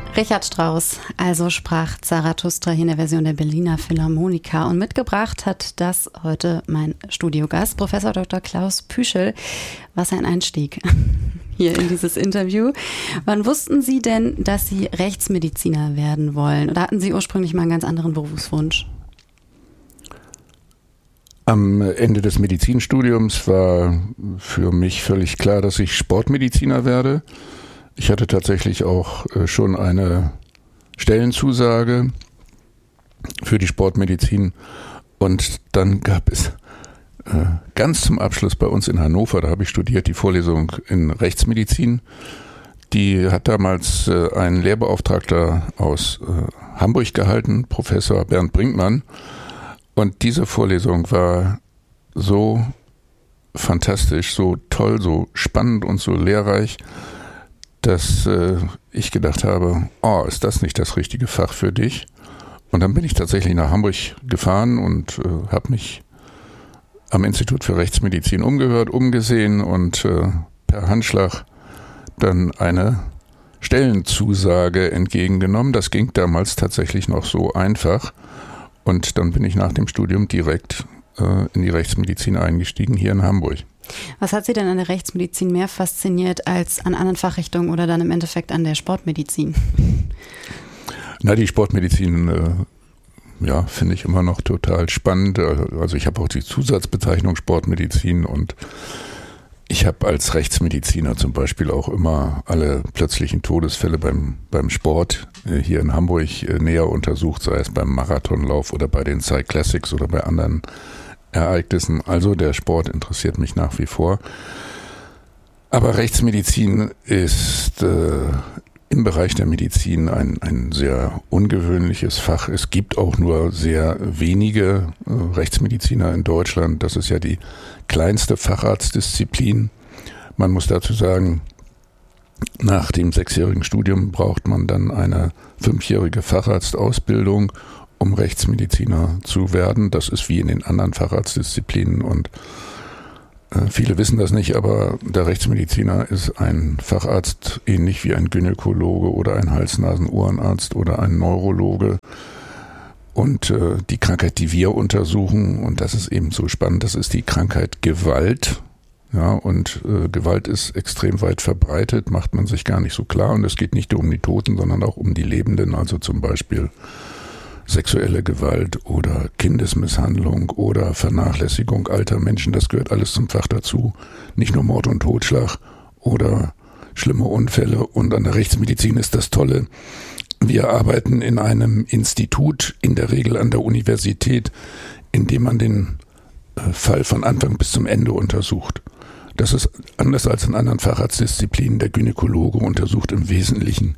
Richard Strauss, also sprach Zarathustra hier in der Version der Berliner Philharmoniker. Und mitgebracht hat das heute mein Studiogast, Professor Dr. Klaus Püschel. Was ein Einstieg hier in dieses Interview. Wann wussten Sie denn, dass Sie Rechtsmediziner werden wollen? Oder hatten Sie ursprünglich mal einen ganz anderen Berufswunsch? Am Ende des Medizinstudiums war für mich völlig klar, dass ich Sportmediziner werde. Ich hatte tatsächlich auch schon eine Stellenzusage für die Sportmedizin und dann gab es ganz zum Abschluss bei uns in Hannover, da habe ich studiert, die Vorlesung in Rechtsmedizin. Die hat damals ein Lehrbeauftragter aus Hamburg gehalten, Professor Bernd Brinkmann. Und diese Vorlesung war so fantastisch, so toll, so spannend und so lehrreich, dass ich gedacht habe, ist das nicht das richtige Fach für dich? Und dann bin ich tatsächlich nach Hamburg gefahren und habe mich am Institut für Rechtsmedizin umgehört, umgesehen und per Handschlag dann eine Stellenzusage entgegengenommen. Das ging damals tatsächlich noch so einfach. Und dann bin ich nach dem Studium direkt in die Rechtsmedizin eingestiegen, hier in Hamburg. Was hat Sie denn an der Rechtsmedizin mehr fasziniert als an anderen Fachrichtungen oder dann im Endeffekt an der Sportmedizin? Na, die Sportmedizin, finde ich immer noch total spannend. Also ich habe auch die Zusatzbezeichnung Sportmedizin und ich habe als Rechtsmediziner zum Beispiel auch immer alle plötzlichen Todesfälle beim Sport hier in Hamburg näher untersucht, sei es beim Marathonlauf oder bei den Cyclassics oder bei anderen Ereignissen. Also der Sport interessiert mich nach wie vor. Aber Rechtsmedizin ist im Bereich der Medizin ein sehr ungewöhnliches Fach. Es gibt auch nur sehr wenige Rechtsmediziner in Deutschland. Das ist ja die kleinste Facharztdisziplin. Man muss dazu sagen, nach dem 6-jährigen Studium braucht man dann eine 5-jährige Facharztausbildung, um Rechtsmediziner zu werden. Das ist wie in den anderen Facharztdisziplinen und viele wissen das nicht, aber der Rechtsmediziner ist ein Facharzt ähnlich wie ein Gynäkologe oder ein Hals-Nasen-Ohrenarzt oder ein Neurologe. Und die Krankheit, die wir untersuchen, und das ist eben so spannend, das ist die Krankheit Gewalt. Ja, und Gewalt ist extrem weit verbreitet, macht man sich gar nicht so klar. Und es geht nicht nur um die Toten, sondern auch um die Lebenden, also zum Beispiel sexuelle Gewalt oder Kindesmisshandlung oder Vernachlässigung alter Menschen, das gehört alles zum Fach dazu. Nicht nur Mord und Totschlag oder schlimme Unfälle. Und an der Rechtsmedizin ist das Tolle, wir arbeiten in einem Institut, in der Regel an der Universität, in dem man den Fall von Anfang bis zum Ende untersucht. Das ist anders als in anderen Facharztdisziplinen. Der Gynäkologe untersucht im Wesentlichen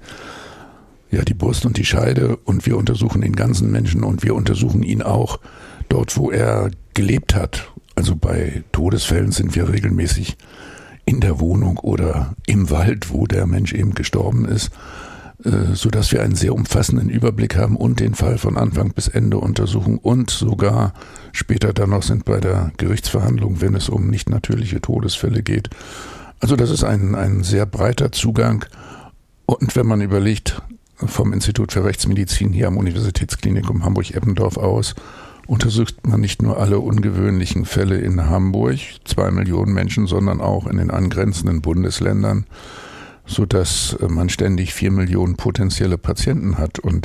die Brust und die Scheide und wir untersuchen den ganzen Menschen und wir untersuchen ihn auch dort, wo er gelebt hat. Also bei Todesfällen sind wir regelmäßig in der Wohnung oder im Wald, wo der Mensch eben gestorben ist, sodass wir einen sehr umfassenden Überblick haben und den Fall von Anfang bis Ende untersuchen und sogar später dann noch sind bei der Gerichtsverhandlung, wenn es um nicht natürliche Todesfälle geht. Also das ist ein sehr breiter Zugang und wenn man überlegt, vom Institut für Rechtsmedizin hier am Universitätsklinikum Hamburg-Eppendorf aus untersucht man nicht nur alle ungewöhnlichen Fälle in Hamburg, 2 Millionen Menschen, sondern auch in den angrenzenden Bundesländern, sodass man ständig 4 Millionen potenzielle Patienten hat und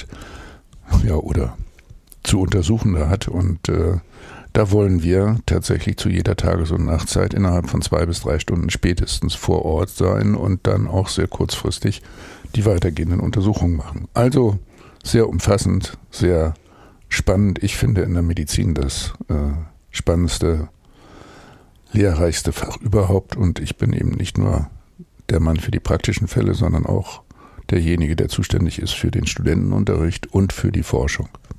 oder zu Untersuchende hat. Und da wollen wir tatsächlich zu jeder Tages- und Nachtzeit innerhalb von 2 bis 3 Stunden spätestens vor Ort sein und dann auch sehr kurzfristig die weitergehenden Untersuchungen machen. Also sehr umfassend, sehr spannend. Ich finde in der Medizin das spannendste, lehrreichste Fach überhaupt. Und ich bin eben nicht nur der Mann für die praktischen Fälle, sondern auch derjenige, der zuständig ist für den Studentenunterricht und für die Forschung.